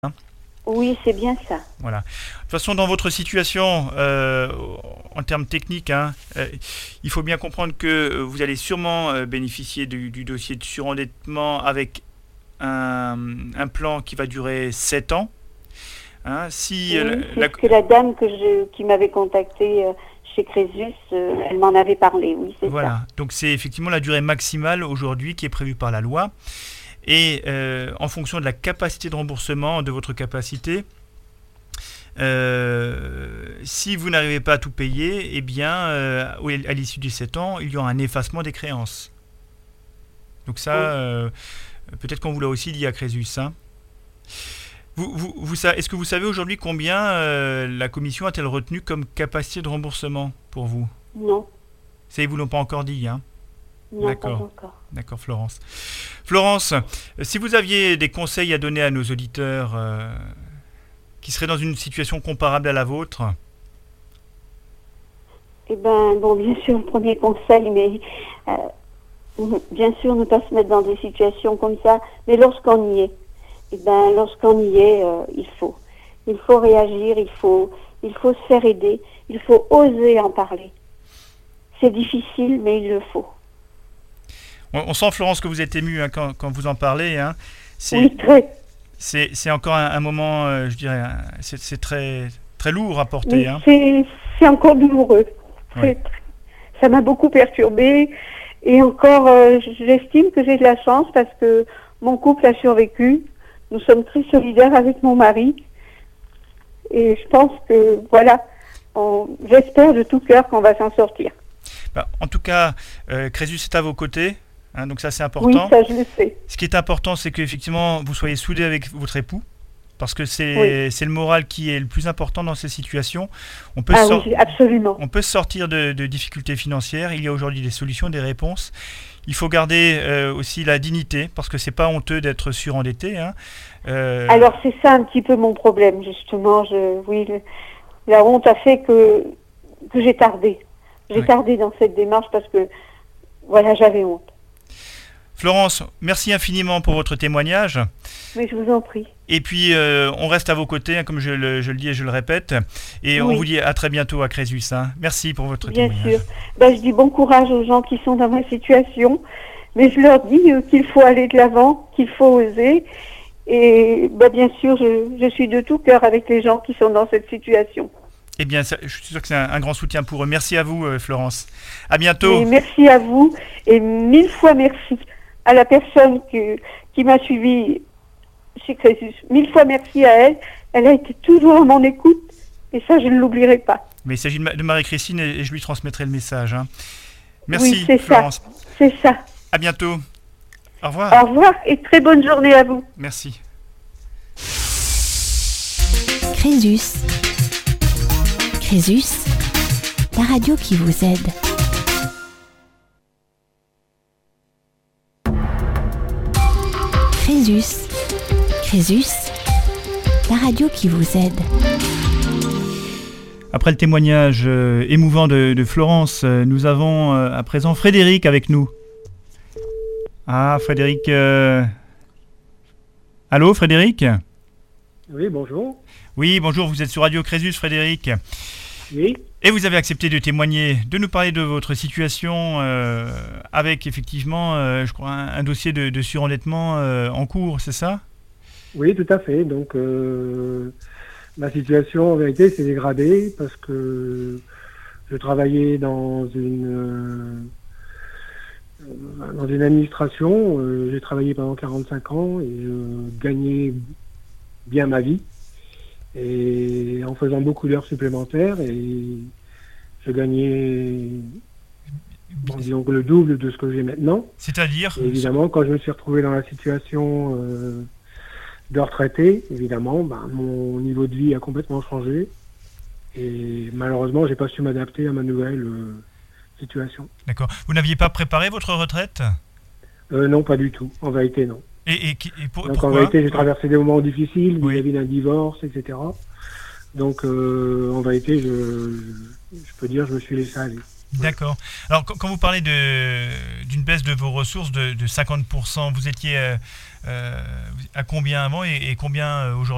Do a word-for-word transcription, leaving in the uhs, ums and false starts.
Hein. Oui, c'est bien ça. Voilà. De toute façon, dans votre situation, euh, en termes techniques, hein, euh, il faut bien comprendre que vous allez sûrement euh, bénéficier du, du dossier de surendettement avec un, un plan qui va durer sept ans. Hein, si, Oui, euh, c'est la, ce que la dame que je, qui m'avait contacté euh, chez Crésus, euh, elle m'en avait parlé, oui, c'est voilà. ça. Donc c'est effectivement la durée maximale aujourd'hui qui est prévue par la loi. Et euh, en fonction de la capacité de remboursement, de votre capacité, euh, si vous n'arrivez pas à tout payer, eh bien, euh, à l'issue des sept ans, il y aura un effacement des créances. Donc ça, Oui. euh, peut-être qu'on vous l'a aussi dit à Crésus. Hein. Vous, vous, vous, est-ce que vous savez aujourd'hui combien euh, la commission a-t-elle retenu comme capacité de remboursement pour vous? Non, Ça, ils vous l'ont pas encore dit, hein? non, D'accord. pas encore. D'accord, Florence. Florence, si vous aviez des conseils à donner à nos auditeurs euh, qui seraient dans une situation comparable à la vôtre. Eh ben, bon, bien sûr, le premier conseil, mais euh, bien sûr, ne pas se mettre dans des situations comme ça, mais lorsqu'on y est, eh ben, lorsqu'on y est, euh, il faut. Il faut réagir, il faut, il faut se faire aider, il faut oser en parler. C'est difficile, mais il le faut. On, on sent, Florence, que vous êtes émue hein, quand, quand vous en parlez. Hein. C'est, oui, très. C'est, c'est encore un, un moment, euh, je dirais, un, c'est, c'est très, très lourd à porter. Oui, hein. c'est, c'est encore douloureux. Ouais. Ça m'a beaucoup perturbée. Et encore, euh, j'estime que j'ai de la chance parce que mon couple a survécu. Nous sommes très solidaires avec mon mari. Et je pense que, voilà, on, j'espère de tout cœur qu'on va s'en sortir. Bah, en tout cas, euh, Crésus est à vos côtés. Hein, donc ça, c'est important. Oui, ça, je le sais. Ce qui est important, c'est qu'effectivement, vous soyez soudés avec votre époux. Parce que c'est, oui. c'est le moral qui est le plus important dans ces situations. On peut, ah sor- oui, absolument. On peut sortir de, de difficultés financières. Il y a aujourd'hui des solutions, des réponses. Il faut garder euh, aussi la dignité, parce que c'est pas honteux d'être surendetté. Hein. Euh... Alors c'est ça un petit peu mon problème, justement. Je, oui, le, la honte a fait que, que j'ai tardé. J'ai oui. tardé dans cette démarche parce que, voilà, j'avais honte. Florence, merci infiniment pour votre témoignage. Mais je vous en prie. Et puis, euh, on reste à vos côtés, hein, comme je le, je le dis et je le répète. Et oui. on vous dit à très bientôt à Crésus. Hein. Merci pour votre Bien témoignage. Bien sûr. Ben, je dis bon courage aux gens qui sont dans ma situation. Mais je leur dis euh, qu'il faut aller de l'avant, qu'il faut oser. Et ben, bien sûr, je, je suis de tout cœur avec les gens qui sont dans cette situation. Eh bien, ça, je suis sûr que c'est un, un grand soutien pour eux. Merci à vous, euh, Florence. À bientôt. Et merci à vous. Et mille fois merci à la personne que, qui m'a suivie chez Crésus. Mille fois merci à elle. Elle a été toujours à mon écoute. Et ça, je ne l'oublierai pas. Mais il s'agit de Marie-Christine et je lui transmettrai le message. Hein. Merci, oui, c'est Florence. Ça. C'est ça. À bientôt. Au revoir. Au revoir et très bonne journée à vous. Merci. Crésus. Crésus, la radio qui vous aide. Crésus. Crésus, la radio qui vous aide. Après le témoignage euh, émouvant de, de Florence, euh, nous avons euh, à présent Frédéric avec nous. Ah, Frédéric. Euh... Allô, Frédéric ? Oui, bonjour. Oui, bonjour, vous êtes sur Radio Crésus, Frédéric. Oui. Et vous avez accepté de témoigner, de nous parler de votre situation euh, avec effectivement, euh, je crois, un, un dossier de, de surendettement euh, en cours, c'est ça ? Oui, tout à fait. Donc, euh, ma situation, en vérité, s'est dégradée parce que je travaillais dans une, euh, dans une administration. Euh, j'ai travaillé pendant quarante-cinq ans et je gagnais bien ma vie. Et en faisant beaucoup d'heures supplémentaires, et je gagnais bon, disons le double de ce que j'ai maintenant. C'est-à-dire et évidemment, quand je me suis retrouvé dans la situation euh, de retraité, évidemment, bah, mon niveau de vie a complètement changé. Et malheureusement, j'ai pas su m'adapter à ma nouvelle euh, situation. D'accord. Vous n'aviez pas préparé votre retraite ? euh, Non, pas du tout. En vérité, non. Et, et, et pour, Donc pourquoi en vérité, j'ai traversé des moments difficiles oui. vis-à-vis d'un divorce, et cetera. Donc euh, en vérité, je, je, je peux dire, je me suis laissé aller. D'accord. Alors, quand vous parlez de, d'une baisse de vos ressources de, de cinquante pour cent, vous étiez euh, euh, à combien avant et, et combien aujourd'hui ?